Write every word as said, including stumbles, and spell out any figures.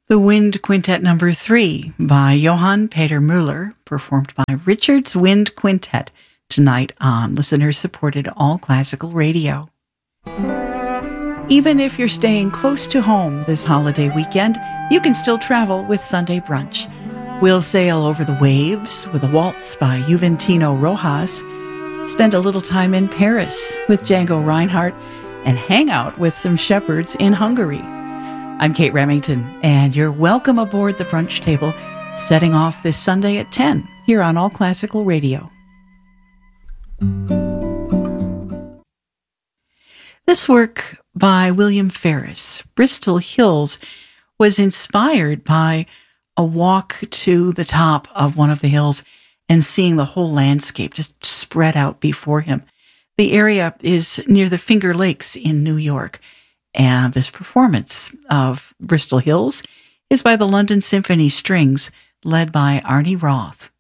The Wind Quintet number three by Johann Peter Müller, performed by Richard's Wind Quintet, tonight on listener-supported All Classical Radio. Even if you're staying close to home this holiday weekend, you can still travel with Sunday Brunch. We'll sail over the waves with a waltz by Juventino Rojas, spend a little time in Paris with Django Reinhardt, and hang out with some shepherds in Hungary. I'm Kate Remington, and you're welcome aboard the brunch table, setting off this Sunday at ten here on All Classical Radio. This work by William Ferris, Bristol Hills, was inspired by a walk to the top of one of the hills and seeing the whole landscape just spread out before him. The area is near the Finger Lakes in New York. And this performance of Bristol Hills is by the London Symphony Strings, led by Arnie Roth.